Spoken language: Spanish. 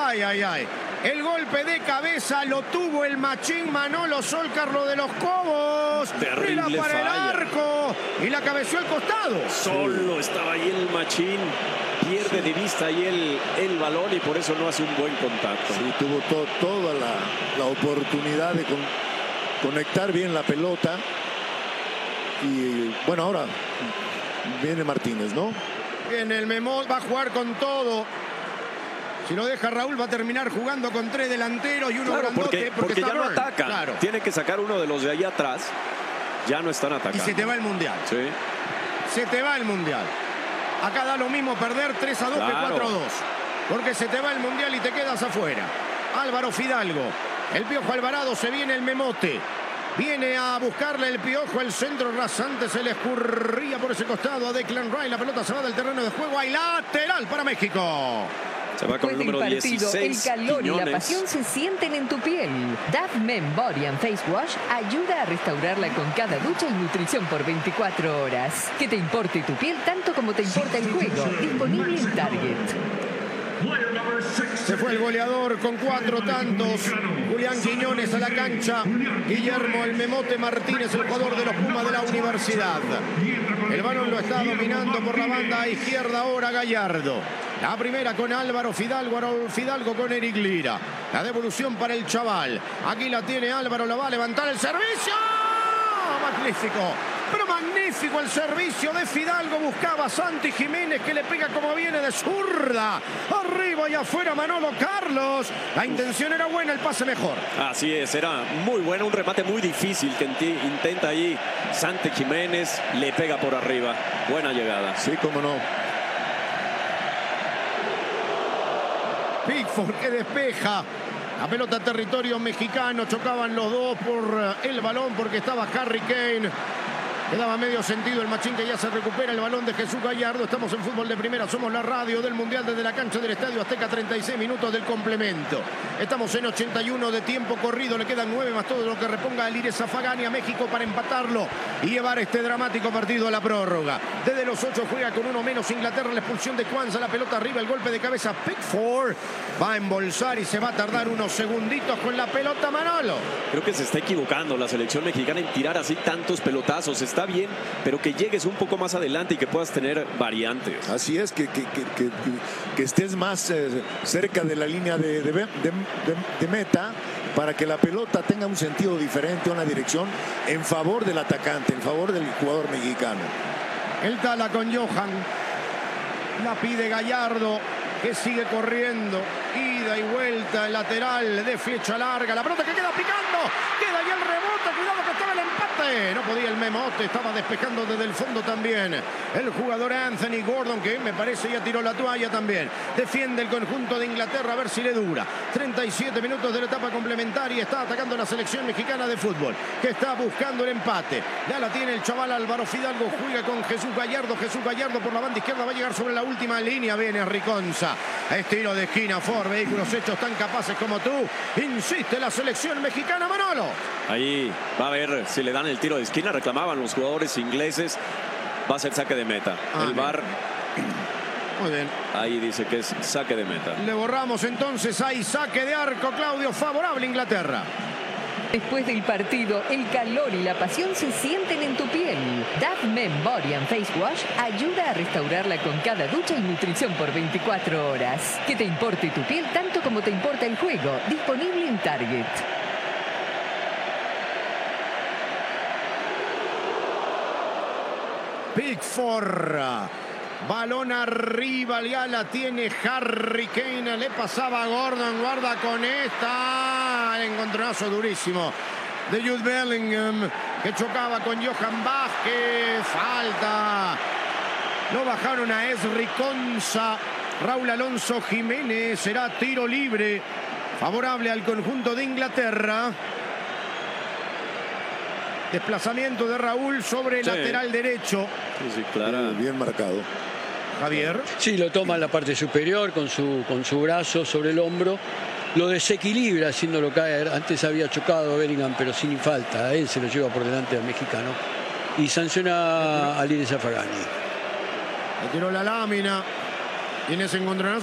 Ay, ay, ay. El golpe de cabeza lo tuvo el machín Manolo Solcar, lo de los Cobos. Terrible Mira para falla. el arco y la cabeció al costado. Solo estaba ahí el machín. Pierde de vista ahí el balón y por eso no hace un buen contacto. Sí, tuvo toda la oportunidad de conectar bien la pelota. Y bueno, ahora viene Martínez, ¿no? Viene el Memot, va a jugar con todo. Si lo deja Raúl va a terminar jugando con 3 delanteros y uno Claro, grandote porque ya no Burn. ataca. Claro. Tiene que sacar uno de los de ahí atrás. Ya no están Y atacando. se te va el Mundial. Sí. Se te va el Mundial. Acá da lo mismo perder 3-2 que Claro. 4-2. Porque se te va el Mundial y te quedas afuera. Álvaro Fidalgo. El Piojo Alvarado, se viene el Memote. Viene a buscarle el Piojo, el centro rasante se le escurría por ese costado a Declan Rice. La pelota se va del terreno de juego. Hay lateral para México. Se va con el número Después del partido, 16. el calor y la Quiñones. pasión se sienten en tu piel. Dove Men Body and Face Wash ayuda a restaurarla con cada ducha y nutrición por 24 horas. Que te importe tu piel tanto como te importa el juego. Disponible en Target. Se fue el goleador con 4 tantos. Julián Quiñones a la cancha. Guillermo el Memote Martínez, el jugador de los Pumas de la Universidad. El balón lo está dominando por la banda izquierda ahora Gallardo. La primera con Álvaro Fidalgo con Eric Lira. La devolución para el chaval. Aquí la tiene Álvaro, la va a levantar el servicio. Magnífico. Pero magnífico el servicio de Fidalgo. Buscaba a Santi Jiménez que le pega como viene de zurda. Arriba y afuera Manolo Carlos. La intención era buena, el pase mejor. Así es, era muy bueno, un remate muy difícil que intenta ahí Santi Jiménez, le pega por arriba. Buena llegada. Sí, cómo no. Pickford que despeja. La pelota a territorio mexicano. Chocaban los dos por el balón porque estaba Harry Kane. Quedaba medio sentido el machín que ya se recupera el balón de Jesús Gallardo. Estamos en Fútbol de Primera. Somos la radio del Mundial desde la cancha del Estadio Azteca. 36 minutos del complemento. Estamos en 81 de tiempo corrido. Le quedan 9 más todo lo que reponga el Ireza Fagani a México para empatarlo y llevar este dramático partido a la prórroga. Desde los 8 juega con uno menos Inglaterra. La expulsión de Kwanza. La pelota arriba. El golpe de cabeza. Pickford va a embolsar y se va a tardar unos segunditos con la pelota Manolo. Creo que se está equivocando la selección mexicana en tirar así tantos pelotazos. Está bien, pero que llegues un poco más adelante y que puedas tener variantes. Así es, que estés más cerca de la línea de meta para que la pelota tenga un sentido diferente, una dirección en favor del atacante, en favor del jugador mexicano. El Tala con Johan. La pide Gallardo, que sigue corriendo. Ida y vuelta, el lateral de flecha larga. La pelota que queda picando. Queda ahí el rebote. Cuidado que estaba el empate. No podía el Memote. Estaba despejando desde el fondo también. El jugador Anthony Gordon, que me parece ya tiró la toalla también. Defiende el conjunto de Inglaterra a ver si le dura. 37 minutos de la etapa complementaria. Está atacando la selección mexicana de fútbol, que está buscando el empate. Ya la tiene el chaval Álvaro Fidalgo. Juega con Jesús Gallardo. Jesús Gallardo por la banda izquierda va a llegar sobre la última línea. Viene Riconza. Estilo de esquina. Ford, vehículos hechos tan capaces como tú. Insiste la selección mexicana, Manolo. Ahí va a ver si le dan el tiro de esquina. Reclamaban los jugadores ingleses. Va a ser saque de meta. El VAR. Muy bien. Ahí dice que es saque de meta. Le borramos entonces. Hay saque de arco, Claudio, favorable a Inglaterra. Después del partido, el calor y la pasión se sienten en tu piel. Dove Men Body and Face Wash ayuda a restaurarla con cada ducha y nutrición por 24 horas. Que te importe tu piel tanto como te importa el juego. Disponible en Target. Pickford. Balón arriba, ya la tiene Harry Kane. Le pasaba a Gordon, guarda con esta. El encontronazo durísimo de Jude Bellingham, que chocaba con Johan Vázquez. Falta. Lo bajaron a Esri Conza. Raúl Alonso Jiménez. Será tiro libre favorable al conjunto de Inglaterra. Desplazamiento de Raúl sobre el lateral derecho. Sí, claro. Bien marcado. Javier. Sí, lo toma en la parte superior con su brazo sobre el hombro. Lo desequilibra haciéndolo caer. Antes había chocado a Bellingham, pero sin falta. A él se lo lleva por delante al mexicano. Y sanciona a Ireza Fagani. Le tiró la lámina. Y en ese encontronazo